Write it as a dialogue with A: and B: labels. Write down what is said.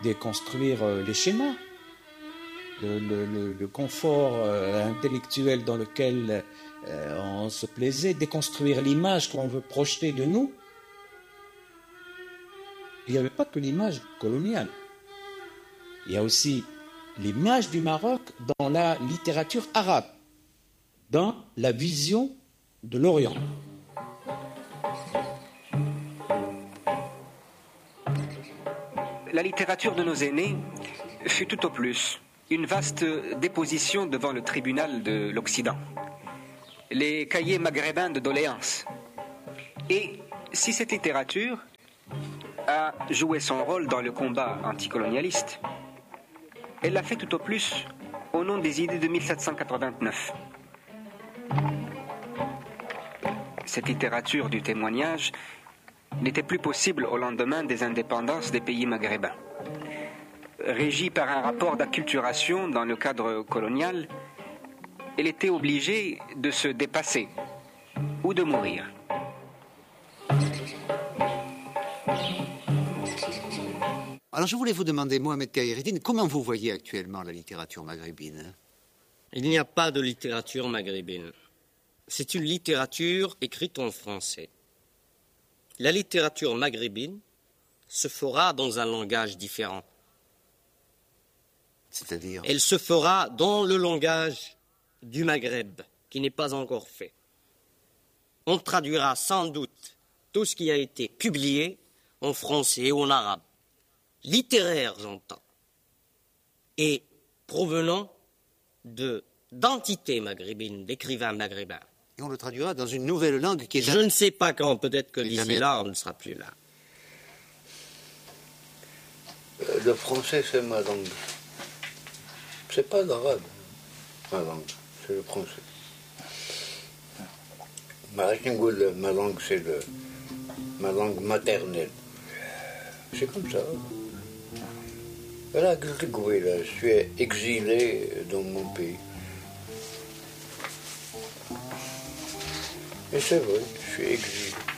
A: déconstruire les schémas, le confort intellectuel dans lequel on se plaisait, déconstruire l'image qu'on veut projeter de nous. Il n'y avait pas que l'image coloniale. Il y a aussi l'image du Maroc dans la littérature arabe, dans la vision de l'Orient.
B: La littérature de nos aînés fut tout au plus une vaste déposition devant le tribunal de l'Occident, les cahiers maghrébins de doléances. Et si cette littérature a joué son rôle dans le combat anticolonialiste, elle l'a fait tout au plus au nom des idées de 1789. Cette littérature du témoignage n'était plus possible au lendemain des indépendances des pays maghrébins. Régie par un rapport d'acculturation dans le cadre colonial, elle était obligée de se dépasser ou de mourir.
C: Alors je voulais vous demander, Mohamed Khaireddine, comment vous voyez actuellement la littérature maghrébine?
D: Il n'y a pas de littérature maghrébine. C'est une littérature écrite en français. La littérature maghrébine se fera dans un langage différent.
C: C'est-à-dire?
D: Elle se fera dans le langage du Maghreb, qui n'est pas encore fait. On traduira sans doute tout ce qui a été publié en français ou en arabe. Littéraire, j'entends, et provenant d'entités maghrébines, d'écrivains maghrébins.
C: Et on le traduira dans une nouvelle langue qui est...
D: Je ne sais pas quand, peut-être que d'ici là, on ne sera plus là.
E: Le français, c'est ma langue. C'est pas l'arabe, ma langue, c'est le français. Ma langue, c'est ma langue maternelle. C'est comme ça. Voilà, je suis exilé dans mon pays. Et c'est vrai, je suis exilé.